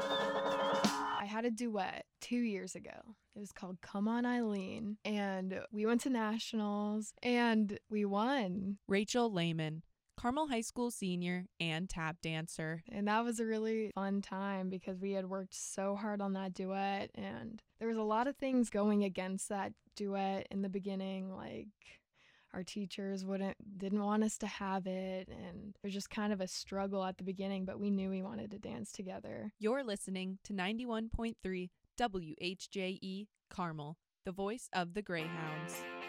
I had a duet 2 years ago. It was called Come On Eileen, and we went to nationals, and we won. Rachel Lehman, Carmel High School senior and tap dancer. And that was a really fun time because we had worked so hard on that duet, and there was a lot of things going against that duet in the beginning, like our teachers didn't want us to have it, and it was just kind of a struggle at the beginning, but we knew we wanted to dance together. You're listening to 91.3 WHJE Carmel, the voice of the Greyhounds.